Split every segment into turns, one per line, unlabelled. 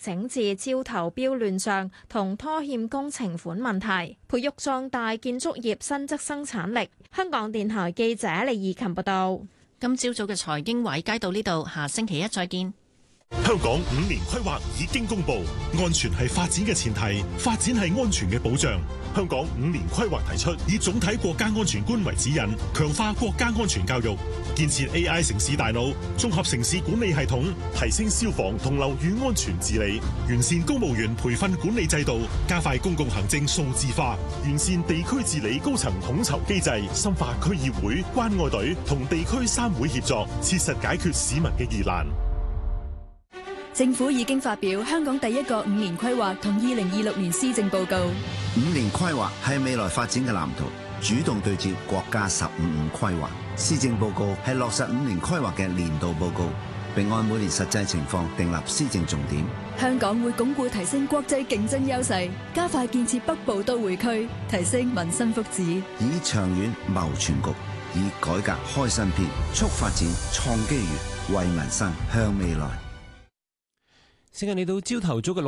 整治焦頭標亂象同拖欠工程款問題，培育壯大建築業新質生產力。香港電台記者李義琴報道。
今朝早嘅財經華爾街到呢度，下星期一再見。
香港5年規劃已經公布，安全係發展嘅前提，發展係安全嘅保障。香港5年規劃提出，以總體國家安全觀為指引，強化國家安全教育，建設 AI 城市大腦、綜合城市管理系統，提升消防同樓宇安全治理，完善公務員培訓管理制度，加快公共行政數字化，完善地區治理高層統籌機制，深化區議會、關愛隊同地區3會協作，切實解決市民嘅疑難。
政府已經發表香港第一個5年規劃同2026年施政報告。
5年規劃係未來發展嘅藍圖，主動對接國家15五規劃。施政報告係落實5年規劃嘅年度報告，並按每年實際情況訂立施政重點。
香港會鞏固提升國際競爭優勢，加快建設北部都會區，提升民生福祉，
以長遠謀全局，以改革開新篇，促發展創機遇，為民生向未來。
時間嚟到朝頭早嘅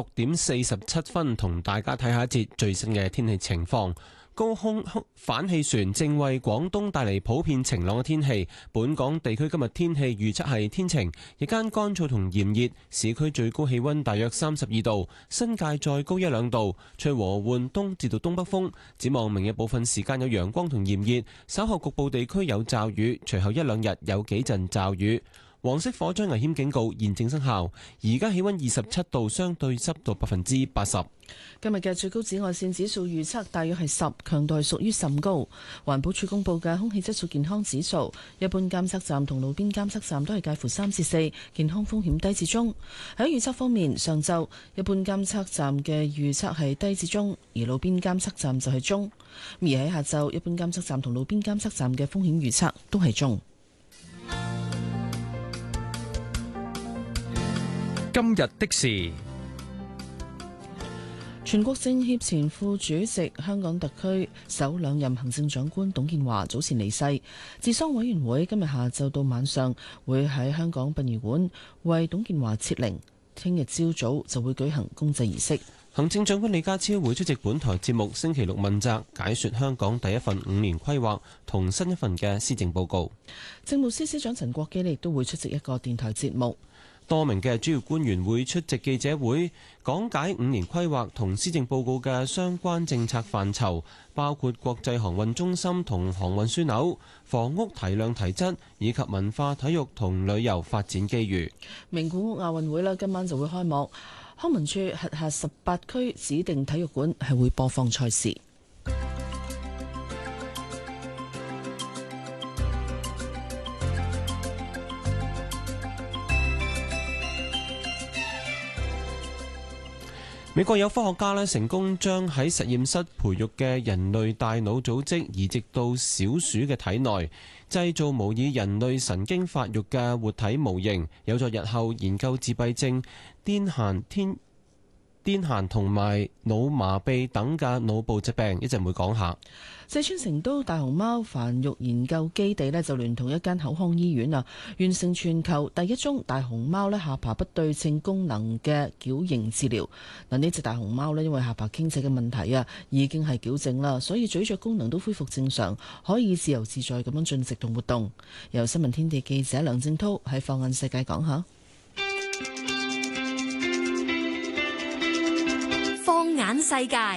6:47，同大家睇下一節最新嘅天氣情況。高空反氣旋正為廣東帶嚟普遍晴朗嘅天氣。本港地區今日天氣預測係天晴，日間乾燥同炎熱，市區最高氣溫大約32度，新界再高1-2度，吹和緩東至到東北風。展望明日部分時間有陽光同炎熱，稍後局部地區有驟雨，隨後1-2日有幾陣驟雨。黃色火災危險警告現正生效，而家氣溫27度，相對濕度80%。
今日嘅最高紫外線指數預測大約係10，強度係屬於甚高。環保署公布嘅空氣質素健康指數，一般監測站同路邊監測站都係介乎3至4，健康風險低至中。喺預測方面，上晝一般監測站嘅預測係低至中，而路邊監測站就係中。而喺下晝，一般監測站同路邊監測站嘅風險預測都係中。
今日的事，
全國政協前副主席、香港特區首兩任行政長官董建華早前離世，治喪委員會今日下晝到晚上會喺香港殯儀館為董建華設靈，聽日朝早就會舉行公祭儀式。
行政長官李家超會出席本台節目星期六問責，解說香港第一份5年規劃同新一份嘅施政報告。
政務司司長陳國基亦都會出席一個電台節目。
多名嘅主要官員會出席記者會，講解5年規劃同施政報告嘅相關政策範疇，包括國際航運中心同航運樞紐、房屋提量提質，以及文化體育同旅遊發展機遇。
名古屋亞運會今晚就會開幕，康文署轄下18區指定體育館係會播放賽事。
美國有科學家成功將喺實驗室培育嘅人類大腦組織移植到小鼠嘅體內，製造模擬人類神經發育嘅活體模型，有助日後研究自閉症、癲癇同埋腦麻痹等嘅腦部疾病，一陣會講下。
四川成都大熊貓繁育研究基地就聯同一間口腔醫院完成全球第一宗大熊貓下巴不對稱功能嘅矯形治療。呢隻大熊貓因為下巴傾斜嘅問題已經係矯正啦，所以咀嚼功能都恢復正常，可以自由自在咁樣進食同活動。由新聞天地記者梁正濤喺放眼世界講下。
放眼世界，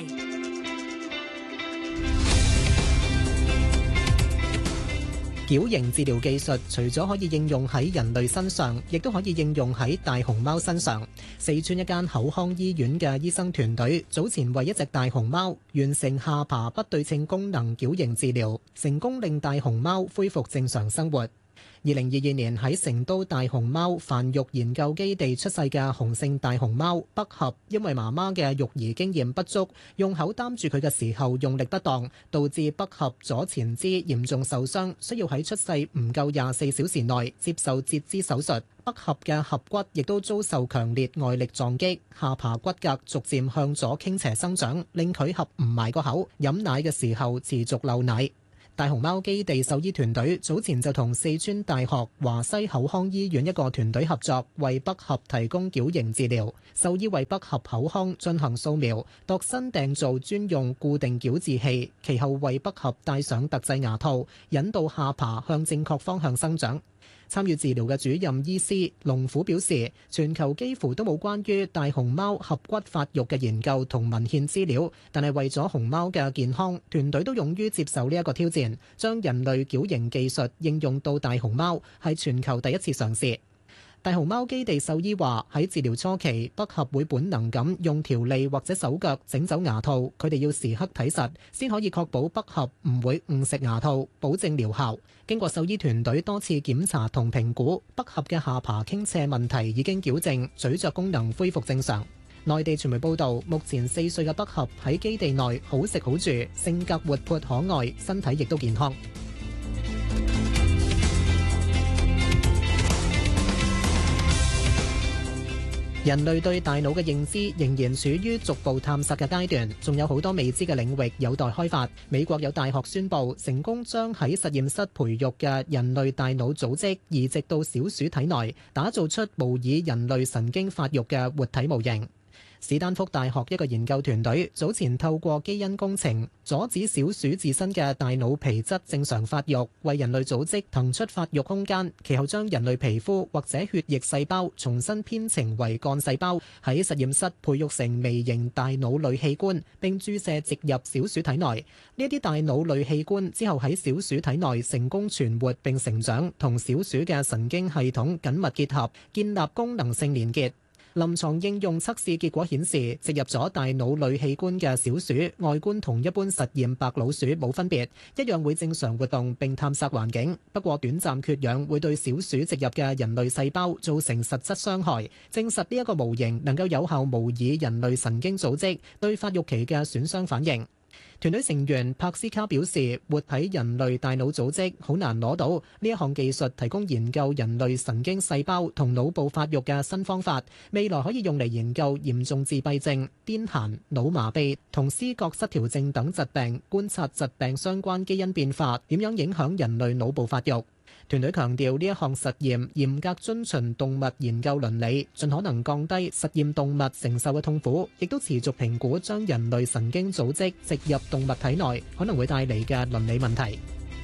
矯形治療技術除咗可以應用喺人類身上，亦都可以應用喺大熊貓身上。四川一間口腔醫院嘅醫生團隊早前為一隻大熊貓完成下巴不對稱功能矯形治療，成功令大熊貓恢復正常生活。2022年喺成都大熊貓繁育研究基地出世嘅雄性大熊貓北合，因為媽媽嘅育兒經驗不足，用口擔住佢嘅時候用力不當，導致北合左前肢嚴重受傷，需要喺出世唔夠24小時內接受截肢手術。北合嘅合骨亦都遭受強烈外力撞擊，下巴骨骼逐漸向左傾斜生長，令佢合唔埋個口，飲奶嘅時候持續漏奶。 大熊貓基地獸醫團隊早前就同四川大學華西口腔醫院一個團隊合作，為北峽提供矯形治療。獸醫為北峽口腔進行掃描，度身訂造專用固定矯治器，其後為北峽戴上特製牙套，引導下巴向正確方向生長。參與治療嘅主任醫師龍虎表示，全球幾乎都冇關於大熊貓頜骨發育嘅研究同文獻資料，但係為咗熊貓嘅健康，團隊都勇於接受呢一個挑戰，將人類矯形技術應用到大熊貓，係全球第一次嘗試。大熊貓基地獸醫話，喺治療初期，北峽會本能咁用條脷或者手腳整走牙套，佢哋要時刻睇實，先可以確保北峽唔會誤食牙套，保證療效。經過獸醫團隊多次檢查同評估，北峽嘅下巴傾斜問題已經矯正，咀嚼功能恢復正常。內地傳媒報道，目前4歲嘅北峽喺基地內好食好住，性格活潑可愛，身體亦都健康。人類對大腦嘅認知仍然處於逐步探索嘅階段，仲有好多未知嘅領域有待開發。美國有大學宣布成功將喺實驗室培育嘅人類大腦組織移植到小鼠體內，打造出模擬人類神經發育嘅活體模型。史丹福大學一個研究團隊早前透過基因工程阻止小鼠自身嘅大腦皮質正常發育，為人類組織騰出發育空間，其後將人類皮膚或者血液細胞重新編程為幹細胞，喺實驗室培育成微型大腦類器官，並注射植入小鼠體內。呢啲大腦類器官之後喺小鼠體內成功存活並成長，同小鼠嘅神經系統緊密結合，建立功能性連結。臨床應用測試結果顯示，植入咗大腦類器官嘅小鼠外觀同一般實驗白老鼠冇分別，一樣會正常活動並探索環境。不過短暫缺氧會對小鼠植入嘅人類細胞造成實質傷害，證實呢一個模型能夠有效模擬人類神經組織對發育期嘅損傷反應。團隊成員帕斯卡表示，活體人類大腦組織好難攞到，呢一項技術提供研究人類神經細胞同腦部發育嘅新方法，未來可以用嚟研究嚴重自閉症、癲癇、腦麻痹同思覺失調症等疾病，觀察疾病相關基因變化點樣影響人類腦部發育。團隊強調呢一項實驗嚴格遵循動物研究倫理，盡可能降低實驗動物承受嘅痛苦，亦都持續評估將人類神經組織植入動物體內可能會帶嚟嘅倫理問題。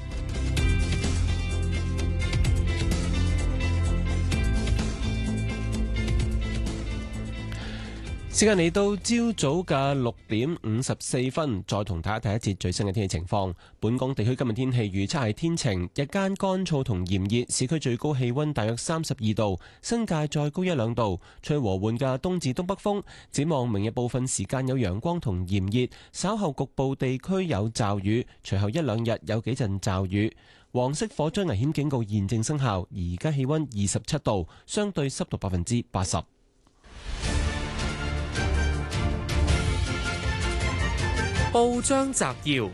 時間嚟到朝早嘅6:54，再同大家睇一節最新嘅天氣情況。本港地區今日天氣預測係天晴，日間乾燥同炎熱，市區最高氣溫大約32度，新界再高1-2度，吹和緩嘅東至東北風。展望明日部分時間有陽光同炎熱，稍後局部地區有驟雨，隨後1-2日有幾陣驟雨。黃色火災危險警告現正生效，而家氣溫27度，相對濕度80%。
報章摘要：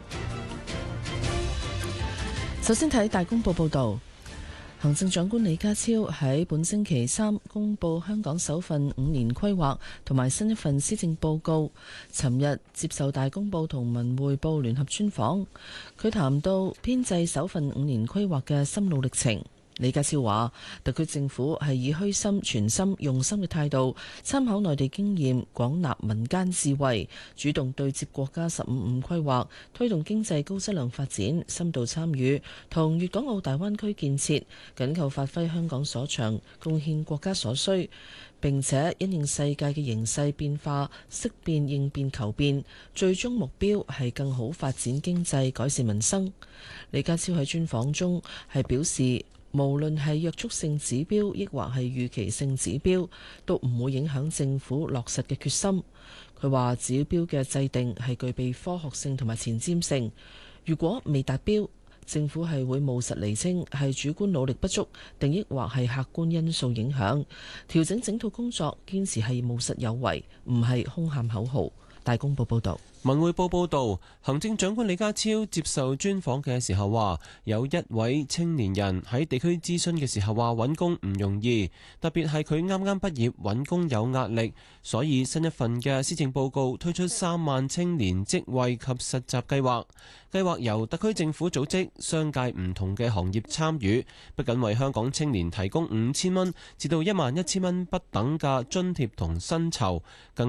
首先睇大公報報導，行政長官李家超喺本星期三公布香港首份5年規劃同埋新一份施政報告。尋日接受大公報同文匯報聯合專訪，佢談到編製首份5年規劃嘅心路歷程。李家超話，特區政府係以虛心、全心、用心嘅態度，參考內地經驗，廣納民間智慧，主動對接國家15+5規劃，推動經濟高質量發展，深度參與同粵港澳大灣區建設，緊扣發揮香港所長，貢獻國家所需，並且因應世界嘅形勢變化，識變應變求變，最終目標係更好發展經濟，改善民生。李家超喺專訪中係表示，無論係約束性指標，抑或係預期性指標，都唔會影響政府落實嘅決心。佢話指標嘅制定係具備科學性同埋前瞻性，如果未達標，政府係會務實釐清係主觀努力不足，定抑或係客觀因素影響，調整整套工作，堅持係務實有為，唔係空喊口號。大公報報導。
文匯報報道，行政長官李家超接受專訪嘅時候話，有一位青年人喺地區諮詢嘅時候話揾工唔容易，特別係佢啱啱畢業揾工有壓力，所以新一份嘅施政報告推出3萬青年職位及實習計劃，計劃由特區政府組織商界唔同嘅行業參與，不僅為香港青年提供5000蚊至到11000蚊不等嘅津貼同薪酬，更